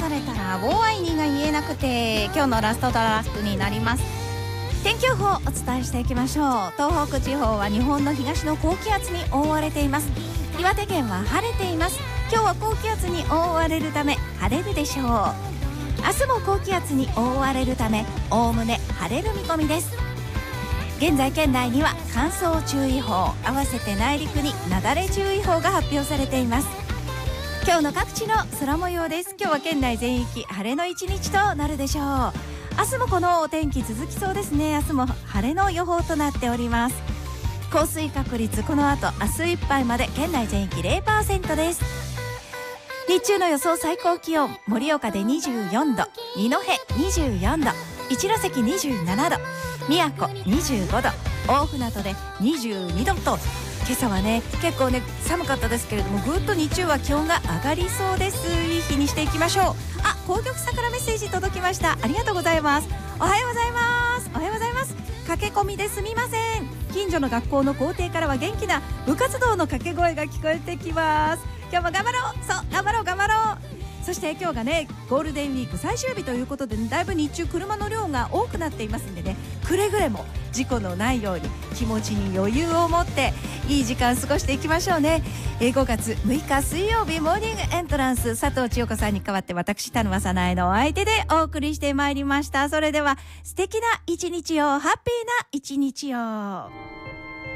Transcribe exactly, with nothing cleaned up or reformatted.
されたらご愛にが言えなくて、今日のラストトラックになります。天気予報をお伝えしていきましょう。東北地方は日本の東の高気圧に覆われています。岩手県は晴れています。今日は高気圧に覆われるため晴れるでしょう。明日も高気圧に覆われるためおおむね晴れる見込みです。現在県内には乾燥注意報、合わせて内陸に雪崩注意報が発表されています。今日の各地の空模様です。今日は県内全域晴れの一日となるでしょう。明日もこのお天気続きそうですね。明日も晴れの予報となっております。降水確率この後明日いっぱいまで県内全域 ゼロパーセント です。日中の予想最高気温、盛岡でにじゅうよんど、二戸にじゅうよんど、一関にじゅうななど、宮古にじゅうごど、大船渡でにじゅうにどと、今朝はね結構ね寒かったですけれども、ぐっと日中は気温が上がりそうです。いい日にしていきましょう。あ、紅玉さんからメッセージ届きました。ありがとうございます。おはようございます。おはようございます。駆け込みですみません。近所の学校の校庭からは元気な部活動の掛け声が聞こえてきます。今日も頑張ろう。そう、頑張ろう頑張ろう。そして今日がねゴールデンウィーク最終日ということで、ね、だいぶ日中車の量が多くなっていますんでね、くれぐれも事故のないように気持ちに余裕を持っていい時間過ごしていきましょうね。ごがつむいか水曜日モーニングエントランス、佐藤千代子さんに代わって私田沼さなえのお相手でお送りしてまいりました。それでは素敵な一日を、ハッピーな一日を。